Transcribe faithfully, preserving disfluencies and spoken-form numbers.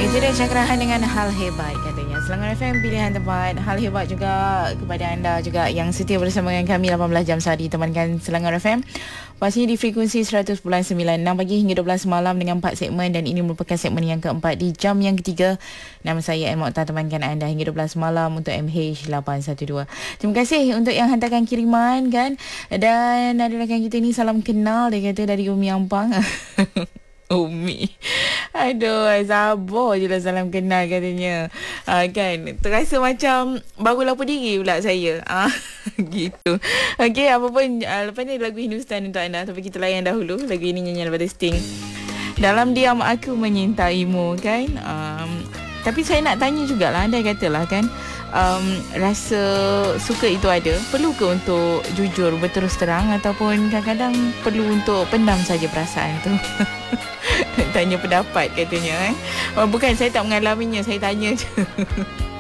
Itu dia Cakrahan dengan Hal Hebat katanya. Selangor F M, pilihan tempat hal hebat juga kepada anda juga yang setia bersama dengan kami lapan belas jam sehari temankan Selangor F M. Pastinya di frekuensi seratus perpuluhan sembilan enam pagi hingga dua belas malam dengan empat segmen, dan ini merupakan segmen yang keempat di jam yang ketiga. Nama saya M. Okta, temankan anda hingga dua belas malam untuk M H lapan satu dua. Terima kasih untuk yang hantarkan kiriman kan. Dan ada rakan kita ni salam kenal, dia kata dari Umi Ampang. Umi, aduh, sabar je lah salam kenal katanya. Ah, kan, terasa macam baru lapor diri pula saya. Ah, gitu. Okey, apa pun, ah, lepas ni lagu Hindustan untuk anda. Tapi kita layan dahulu lagu ini, nyanyian daripada Sting. Dalam diam aku menyintaimu, kan. Um, tapi saya nak tanya jugalah, anda katalah kan, um, rasa suka itu ada, perlu ke untuk jujur berterus terang, ataupun kadang-kadang perlu untuk pendam saja perasaan tu? Tanya pendapat katanya eh. Oh, bukan, saya tak mengalaminya, saya tanya je.